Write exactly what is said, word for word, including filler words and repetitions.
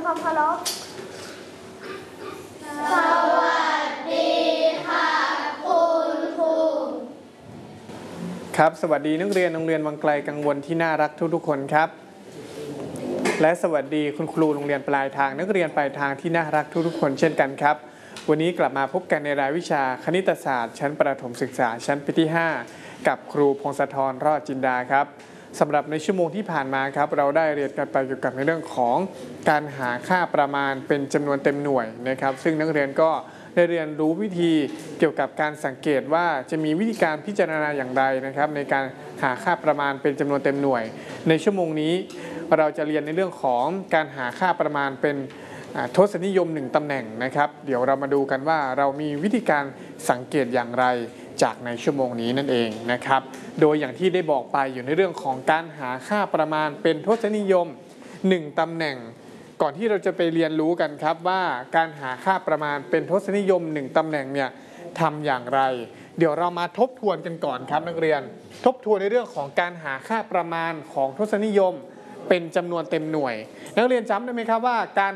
ความเคารพสวัสดีค่ะคุณครูครับสวัสดีนักเรียนโรงเรียนวังไกลกังวลที่น่ารักทุกๆคนครับและสวัสดีคุณครูโรงเรียนปลายทางนักเรียนปลายทางที่น่ารักทุกๆคนเช่นกันครับวันนี้กลับมาพบกันในรายวิชาคณิตศาสตร์ชั้นประถมศึกษาชั้นปีที่ห้ากับครูพงศธรรอดจินดาครับสำหรับในชั่วโมงที่ผ่านมาครับเราได้เรียนกันไปเกี่ยวกับในเรื่องของการหาค่าประมาณเป็นจำนวนเต็มหน่วยนะครับซึ่งนักเรียนก็ได้เรียนรู้วิธีเกี่ยวกับการสังเกตว่าจะมีวิธีการพิจารณาอย่างไรนะครับในการหาค่าประมาณเป็นจำนวนเต็มหน่วยในชั่วโมงนี้เราจะเรียนในเรื่องของการหาค่าประมาณเป็นทศนิยมหนึ่งตำแหน่งนะครับเดี๋ยวเรามาดูกันว่าเรามีวิธีการสังเกตอย่างไรจากในชั่วโมงนี้นั่นเองนะครับโดยอย่างที่ได้บอกไปอยู่ในเรื่องของการหาค่าประมาณเป็นทศนิยมหนึ่งตำแหน่งก่อนที่เราจะไปเรียนรู้กันครับว่าการหาค่าประมาณเป็นทศนิยมหนึ่งตำแหน่งเนี่ยทำอย่างไรเดี๋ยวเรามาทบทวนกันก่อนครับนักเรียนทบทวนในเรื่องของการหาค่าประมาณของทศนิยมเป็นจำนวนเต็มหน่วยนักเรียนจำได้ไหมครับว่าการ